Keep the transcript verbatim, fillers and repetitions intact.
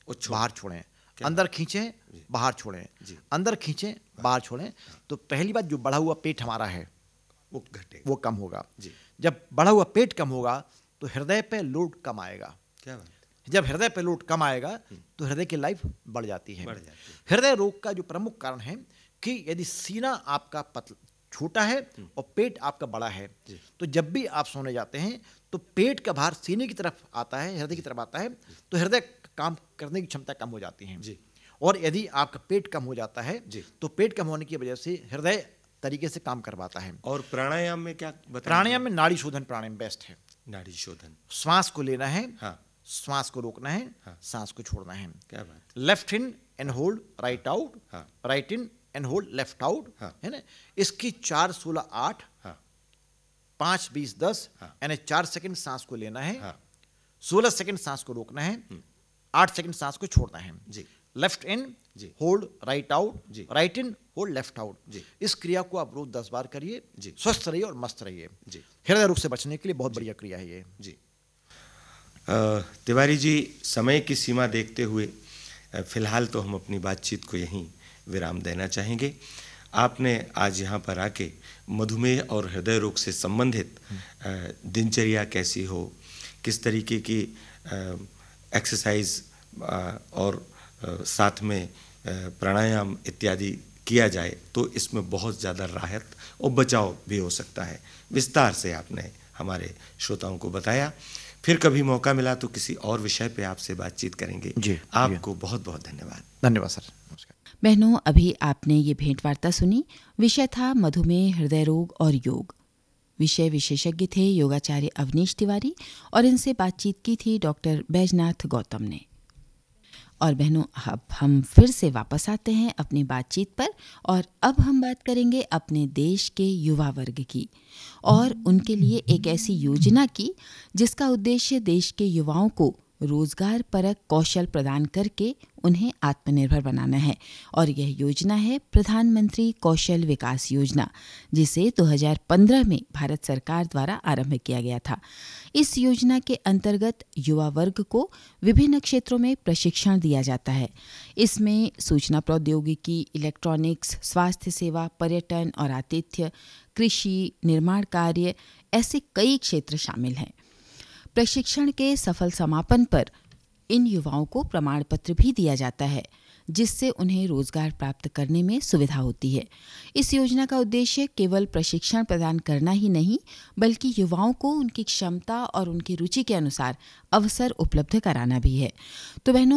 बाहर छोड़ें, अंदर खींचें, बाहर छोड़ें, अंदर खींचें, बाहर छोड़ें। तो पहली बात, जो बढ़ा हुआ पेट हमारा है वो घटे, वो कम होगा। जब बढ़ा हुआ पेट कम होगा तो हृदय पे लोड कम आएगा। क्या बात? जब हृदय पे लोड कम आएगा तो हृदय की लाइफ बढ़ जाती है। बढ़ जाती है। हृदय रोग का जो प्रमुख कारण है कि यदि सीना आपका पतला छोटा है और पेट आपका बड़ा है, तो जब भी आप सोने जाते हैं तो पेट का भार सीने की तरफ आता है, हृदय की तरफ आता है, तो हृदय काम करने की क्षमता कम हो जाती है। और यदि आपका पेट कम हो जाता है तो पेट कम होने की वजह से हृदय तरीके से काम करवाता है। और प्राणायाम में क्या बताएं? प्राणायाम में नाड़ी शोधन प्राणायाम बेस्ट है। नाड़ी शोधन, श्वास को लेना है, हाँ, श्वास को रोकना है, हाँ, सांस को छोड़ना है। क्या बात? Left in and hold, right out, right in and hold, left out, है ना। इसकी चार सोलह आठ, हाँ, पांच बीस दस, यानी चार सेकंड सांस को लेना है, हाँ, सोलह सेकंड सांस को रोकना है, आठ सेकंड सांस को छोड़ना है। जी। Left in hold, right out, right in hold, left out. इस क्रिया को आप रोज दस बार करिए, स्वस्थ रहिए और मस्त रहिए। हृदय रोग से बचने के लिए बहुत बढ़िया क्रिया है ये। जी तिवारी जी, समय की सीमा देखते हुए फिलहाल तो हम अपनी बातचीत को यहीं विराम देना चाहेंगे। आपने आज यहाँ पर आके मधुमेह और हृदय रोग से संबंधित दिनचर्या कैसी हो, किस तरीके की एक्सरसाइज और साथ में प्राणायाम इत्यादि किया जाए तो इसमें बहुत ज़्यादा राहत और बचाव भी हो सकता है, विस्तार से आपने हमारे श्रोताओं को बताया। फिर कभी मौका मिला तो किसी और विषय पे आपसे बातचीत करेंगे। जी, आपको जी। बहुत बहुत धन्यवाद। धन्यवाद सर। नमस्कार। बहनों, अभी आपने ये भेंट वार्ता सुनी। विषय था मधुमेह, हृदय रोग और योग। विषय विशेषज्ञ थे योगाचार्य अवनीश तिवारी और इनसे बातचीत की थी डॉक्टर बैजनाथ गौतम ने। और बहनों, अब हम फिर से वापस आते हैं अपनी बातचीत पर और अब हम बात करेंगे अपने देश के युवा वर्ग की और उनके लिए एक ऐसी योजना की जिसका उद्देश्य देश के युवाओं को रोजगार परक कौशल प्रदान करके उन्हें आत्मनिर्भर बनाना है। और यह योजना है प्रधानमंत्री कौशल विकास योजना, जिसे दो हज़ार पंद्रह में भारत सरकार द्वारा आरंभ किया गया था। इस योजना के अंतर्गत युवा वर्ग को विभिन्न क्षेत्रों में प्रशिक्षण दिया जाता है। इसमें सूचना प्रौद्योगिकी, इलेक्ट्रॉनिक्स, स्वास्थ्य सेवा, पर्यटन और आतिथ्य, कृषि, निर्माण कार्य, ऐसे कई क्षेत्र शामिल हैं। प्रशिक्षण के सफल समापन पर इन युवाओं को प्रमाण पत्र भी दिया जाता है, जिससे उन्हें रोजगार प्राप्त करने में सुविधा होती है। इस योजना का उद्देश्य केवल प्रशिक्षण प्रदान करना ही नहीं, बल्कि युवाओं को उनकी क्षमता और उनकी रुचि के अनुसार अवसर उपलब्ध कराना भी है। तो बहनों,